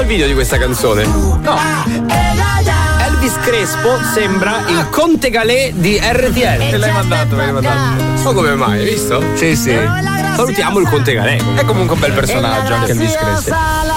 il video di questa canzone? No. Elvis Crespo sembra il Conte Galè di RTL. E l'hai mandato. So come mai, hai visto? Sì. Salutiamo il Conte Galè. È comunque un bel personaggio anche Elvis Crespo.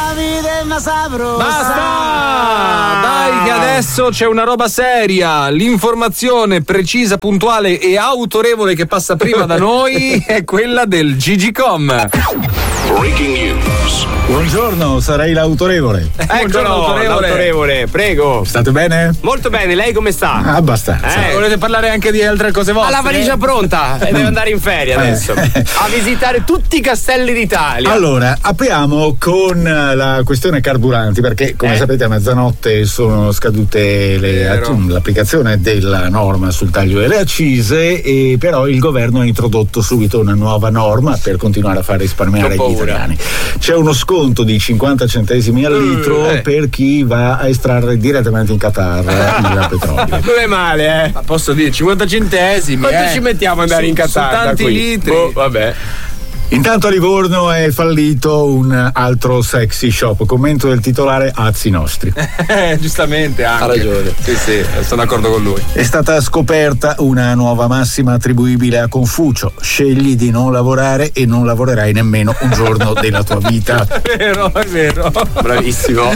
Basta! Dai che adesso c'è una roba seria. L'informazione precisa, puntuale e autorevole che passa prima da noi è quella del Gigicom. Breaking news. Buongiorno, sarei l'autorevole. Eccolo, l'autorevole, prego. State bene? Molto bene, lei come sta? Abbastanza. Volete parlare anche di altre cose Ha vostre? la valigia pronta e deve andare in ferie adesso a visitare tutti i castelli d'Italia. Allora, apriamo con la questione carburanti, perché come sapete a mezzanotte sono scadute l'applicazione della norma sul taglio delle accise, e però il governo ha introdotto subito una nuova norma per continuare a far risparmiare gli italiani. C'è uno sconto di 50 centesimi al litro per chi va a estrarre direttamente in Qatar il petrolio. Non è male, Ma posso dire 50 centesimi? Quanto ci mettiamo ad andare in Qatar? Su tanti da qui? litri. Vabbè. Intanto a Livorno è fallito un altro sexy shop. Commento del titolare: azzi nostri. Giustamente anche. Ha ragione. Sì, sono d'accordo con lui. È stata scoperta una nuova massima attribuibile a Confucio: scegli di non lavorare e non lavorerai nemmeno un giorno della tua vita. È vero. Bravissimo.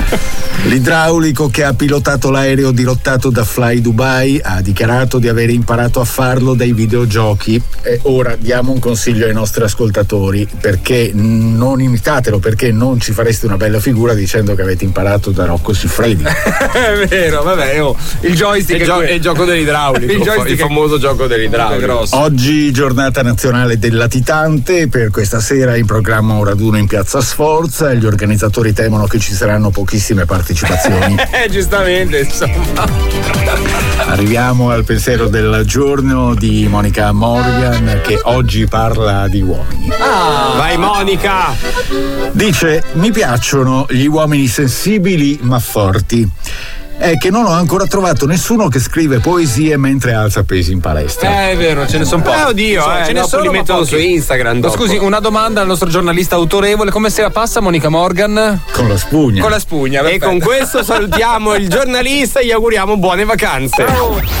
L'idraulico che ha pilotato l'aereo dirottato da Fly Dubai ha dichiarato di aver imparato a farlo dai videogiochi. E ora diamo un consiglio ai nostri ascoltatori: perché non imitatelo, perché non ci fareste una bella figura dicendo che avete imparato da Rocco Siffredi. È vero, vabbè, il joystick è il gioco dell'idraulico, il famoso gioco dell'idraulico. Oggi giornata nazionale del latitante. Per questa sera in programma un raduno in piazza Sforza. Gli organizzatori temono che ci saranno pochissime partecipazioni. Giustamente, insomma. Arriviamo al pensiero del giorno di Monica Morgan, che oggi parla di uomini. Vai Monica. Dice: mi piacciono gli uomini sensibili ma forti. È che non ho ancora trovato nessuno che scrive poesie mentre alza pesi in palestra. È vero, ce ne sono pochi. Oddio, ce ne dopo sono, li ma mettono pochi. su Instagram dopo. Scusi, una domanda al nostro giornalista autorevole: come se la passa Monica Morgan? Con la spugna. Con la spugna. E perfetto. con questo salutiamo il giornalista e gli auguriamo buone vacanze.